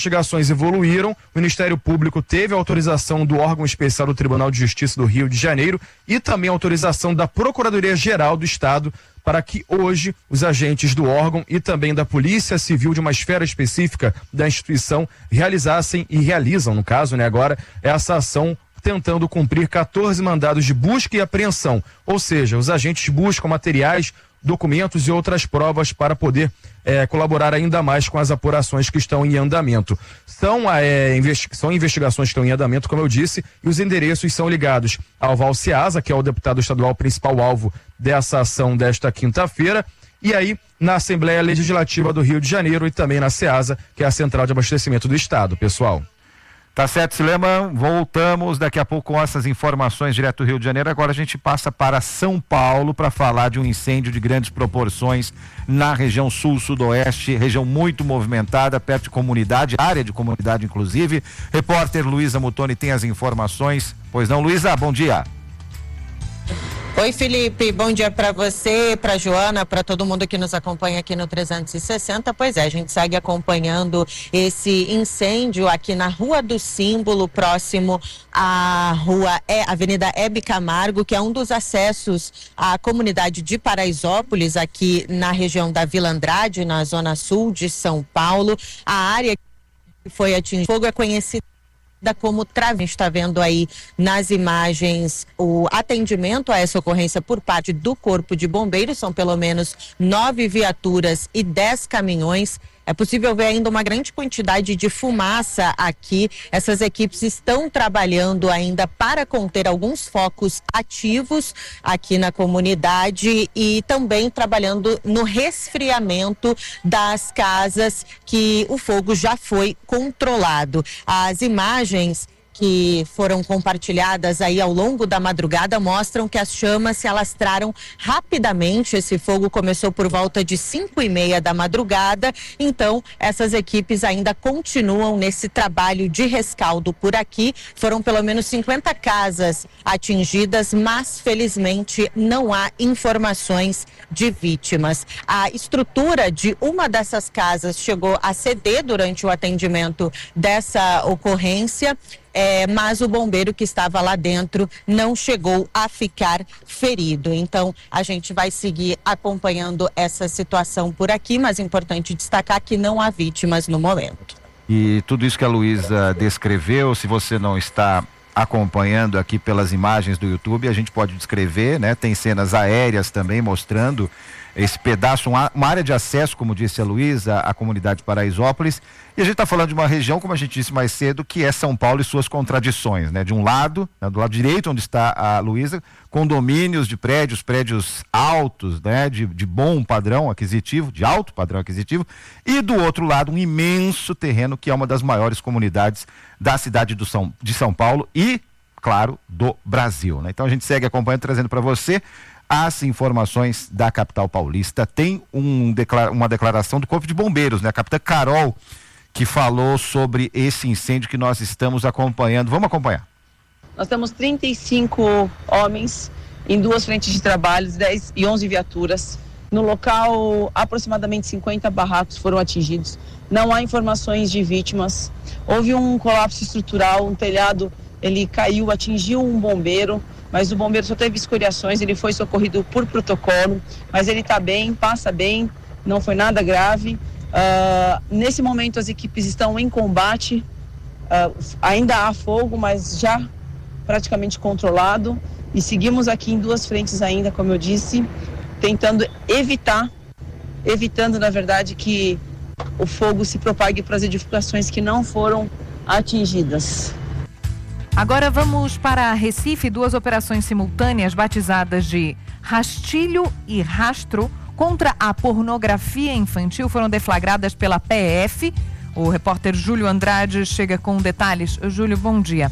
investigações evoluíram, o Ministério Público teve autorização do órgão especial do Tribunal de Justiça do Rio de Janeiro e também autorização da Procuradoria-Geral do Estado para que hoje os agentes do órgão e também da Polícia Civil de uma esfera específica da instituição realizassem e realizam, no caso, agora, essa ação tentando cumprir 14 mandados de busca e apreensão, ou seja, os agentes buscam materiais, documentos e outras provas para poder colaborar ainda mais com as apurações que estão em andamento. São investigações que estão em andamento, como eu disse, e os endereços são ligados ao Val Ceasa, que é o deputado estadual principal alvo dessa ação desta quinta-feira, e aí na Assembleia Legislativa do Rio de Janeiro e também na Ceasa, que é a Central de Abastecimento do Estado, pessoal. Tá certo, Silema, voltamos daqui a pouco com essas informações direto do Rio de Janeiro. Agora a gente passa para São Paulo para falar de um incêndio de grandes proporções na região sul-sudoeste, região muito movimentada, perto de comunidade, área de comunidade inclusive. Repórter Luísa Mutoni tem as informações. Pois não, Luísa, bom dia. Oi, Felipe, bom dia para você, para Joana, para todo mundo que nos acompanha aqui no 360. Pois é, a gente segue acompanhando esse incêndio aqui na Rua do Símbolo, próximo à Avenida Hebe Camargo, que é um dos acessos à comunidade de Paraisópolis, aqui na região da Vila Andrade, na zona sul de São Paulo. A área que foi atingida, fogo é conhecida como Travessa. A gente está vendo aí nas imagens o atendimento a essa ocorrência por parte do Corpo de Bombeiros. São pelo menos 9 viaturas e 10 caminhões. É possível ver ainda uma grande quantidade de fumaça aqui. Essas equipes estão trabalhando ainda para conter alguns focos ativos aqui na comunidade e também trabalhando no resfriamento das casas que o fogo já foi controlado. As imagens que foram compartilhadas aí ao longo da madrugada mostram que as chamas se alastraram rapidamente. Esse fogo começou por volta de 5:30 da madrugada, então essas equipes ainda continuam nesse trabalho de rescaldo por aqui. Foram pelo menos 50 casas atingidas, mas felizmente não há informações de vítimas. A estrutura de uma dessas casas chegou a ceder durante o atendimento dessa ocorrência, mas o bombeiro que estava lá dentro não chegou a ficar ferido. Então, a gente vai seguir acompanhando essa situação por aqui, mas é importante destacar que não há vítimas no momento. E tudo isso que a Luísa descreveu, se você não está acompanhando aqui pelas imagens do YouTube, a gente pode descrever, tem cenas aéreas também mostrando esse pedaço, uma área de acesso, como disse a Luísa, à comunidade de Paraisópolis. E a gente está falando de uma região, como a gente disse mais cedo, que é São Paulo e suas contradições, De um lado, do lado direito, onde está a Luísa, condomínios de prédios altos, de bom padrão aquisitivo, de alto padrão aquisitivo, e do outro lado um imenso terreno que é uma das maiores comunidades da cidade de São Paulo e, claro, do Brasil, Então a gente segue acompanhando, trazendo para você as informações da capital paulista. Tem uma declaração do Corpo de Bombeiros, A capitã Carol, que falou sobre esse incêndio que nós estamos acompanhando. Vamos acompanhar. Nós temos 35 homens em 2 frentes de trabalho, 10 e 11 viaturas. No local, aproximadamente 50 barracos foram atingidos. Não há informações de vítimas. Houve um colapso estrutural, um telhado, ele caiu, atingiu um bombeiro, mas o bombeiro só teve escoriações, ele foi socorrido por protocolo, mas ele está bem, passa bem, não foi nada grave. Nesse momento as equipes estão em combate, ainda há fogo, mas já praticamente controlado, e seguimos aqui em 2 frentes ainda, como eu disse, tentando evitando na verdade que o fogo se propague para as edificações que não foram atingidas. Agora vamos para Recife. 2 operações simultâneas batizadas de Rastilho e Rastro contra a pornografia infantil foram deflagradas pela PF. O repórter Júlio Andrade chega com detalhes. Júlio, bom dia.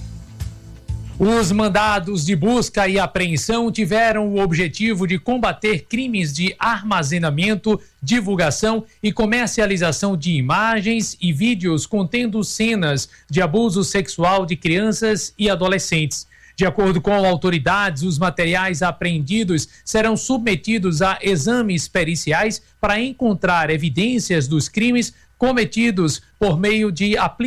Os mandados de busca e apreensão tiveram o objetivo de combater crimes de armazenamento, divulgação e comercialização de imagens e vídeos contendo cenas de abuso sexual de crianças e adolescentes. De acordo com autoridades, os materiais apreendidos serão submetidos a exames periciais para encontrar evidências dos crimes, cometidos por meio de aplicativos